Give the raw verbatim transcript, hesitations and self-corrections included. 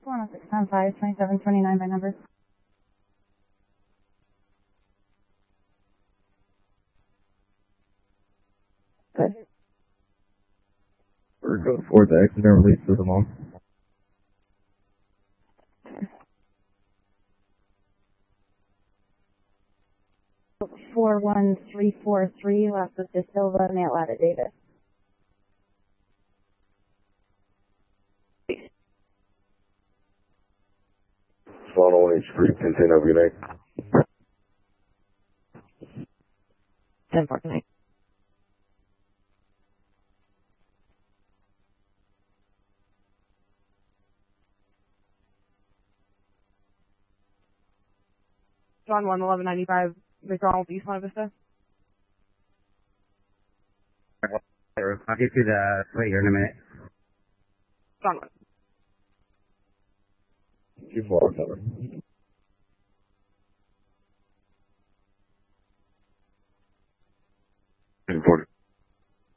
one oh six times five, twenty-seven twenty-nine by number. Good. We're going for the exit and release system on. four one three four three, last of De Silva, mail out at Davis. Swan one H three, ten have a good night. ten four, good night. John one eleven ninety-five, McDonald's East Monte Vista. I'll get you the plate here in a minute. John one. Too far, cover. ten forty.